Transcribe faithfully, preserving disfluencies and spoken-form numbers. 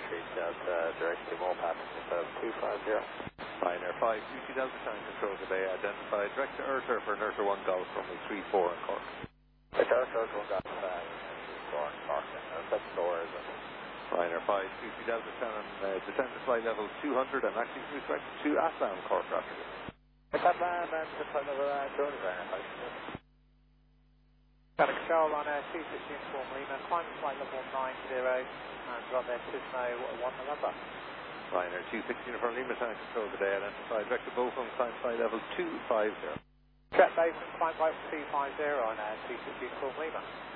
reach out uh, directly more passengers of two five zero. Ryanair five two two Delta time control today, identified direct to Erter for Erter one Golf runway three four in Cork. It's Erter one Golf uh, three four in Cork, and that's door is it? Ryanair five two two Delta ten and uh, descend to flight level two hundred and actually respect to Assam Cork rapidly. It's that land and the time of uh, two hundred Ryanair five two. Got a control on uh, two sixty Inform Lima, climb flight level one nine zero and run there Tisno one November. Ryanair two sixty Uniform Lima time control today, identified direct to Bochum, climb flight level two five zero. Jet base and climb flight two five zero on uh, two sixty Uniform Lima.